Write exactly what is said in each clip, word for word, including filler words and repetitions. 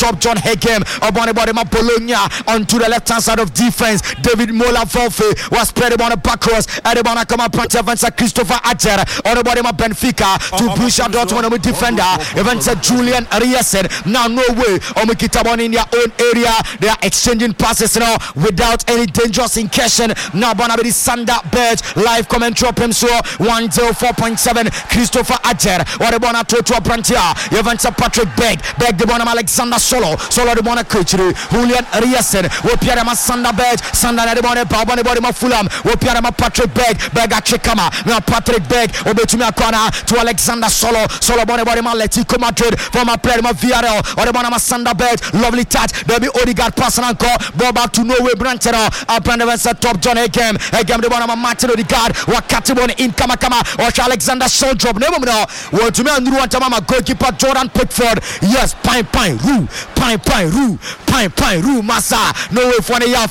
top John Hegem upon the body of Bologna onto the left hand side of defense. David Mola Volfe was spread upon the back cross. And the ball come up Evans Christopher Adjer on the body of Benfica to Borussia Dortmund with defender Evans Julian Riesen. Now no way on Kitabon in their own area. They are exchanging passes now without any dangerous incursion. Now Bonabidi Sander Berge live commentary up him so one oh four point seven Christopher Adjer or the Bona Toto Brantia Evans Patrick Begg Begg the Bonam Alexander Solo Solo the Bona Kuchuru Julian Riesen will Pierre Sander Berge Sander the Bona Babani Body Fulham will Pierre Patrick Begg Begg Achikama now Patrick Begg Obetumia Kwana to Alexander Solo Solo Bona Body Atletico Madrid former player of Villarreal or the Bona Sander Berge lovely touch baby Odegaard passing and call ball back to Norway Brantero Brand Evans top John Hegem Hegem the Bona Martin Odegaard Wakatibon in Kamakama or Alexander Sondrop never know what to me and Ruantama goalkeeper Jordan Pickford yes pine pine roo pine pine roo pine pine roo massa no way for the year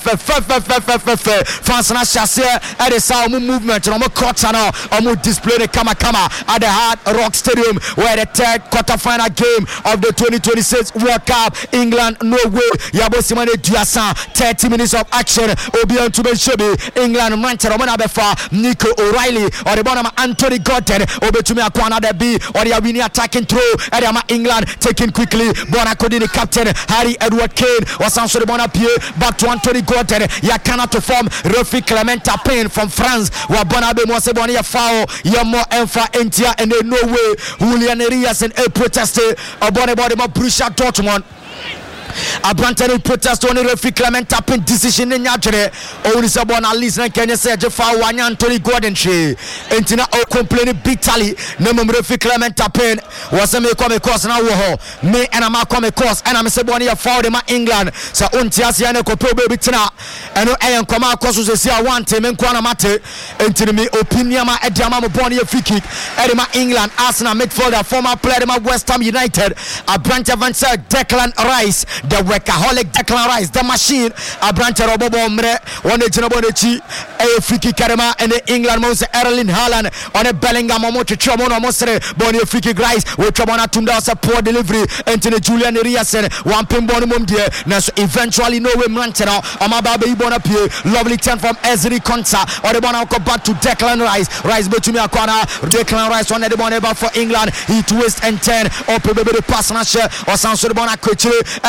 Fansana Chasse at the sound movement and I'm quarter now I'm display the Kamakama at the Hard Rock Stadium where the third quarter-final game of the twenty twenty-six World Cup England Norway Yabo Simone Diasan thirty minutes of action Obion to Shobi England Manchester Befa Nico O'Reilly or the bottom Anthony Gordon Obetumi Akwana the B or the winning attacking throw Edama England taking quickly Bona Kodini captain Harry Edward Kane was answered the Bona Pierre back to Anthony Gordon Yakana to form Refi Clement Tapin from France where Bona Be Mose Bonia Foul Yamo Enfa Entia and they no way Julian Rias and a protester Obona Body Borussia Dortmund Abrantani protest on the referee Clement Tapin decision in Yajere. Only someone at least can you say Jefa Wanya Anthony Gordon she Entina o complaining bitterly. No more referee Clement Tapin was a me come across now wo me and I'm come across and I'm say one year for them England. So untias ya ne ko pro baby tina eno ayen come across so say I want him nkwana mate entina me opinion ma ediama mo born here free kick edema England Arsenal midfielder former player of West Ham United Abrante Van Declan Rice the workaholic Declan Rice the machine Abrante Robobo Mre one Jinobonechi a free kick karema and the England Mose Erling Haaland on a Bellingham Momo Chomono Mosre Boni free kick Rice with Chomona Tunda support delivery into the Julian Riasen one pin bonum dear now so eventually no way Mantena Amababe Ibona Pie lovely turn from Ezri Konsa or the one go back to Declan Rice Rice between Akwana Declan Rice one the one ever for England he twist and turn up the pass or Sanso the Bona Coach